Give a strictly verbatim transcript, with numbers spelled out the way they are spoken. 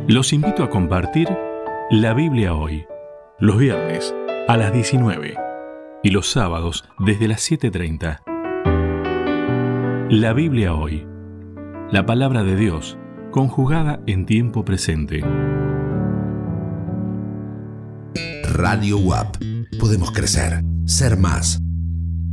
Los invito a compartir la Biblia hoy, los viernes a las diecinueve y los sábados desde las siete treinta. La Biblia hoy, la palabra de Dios conjugada en tiempo presente. Radio U A P. Podemos crecer, ser más.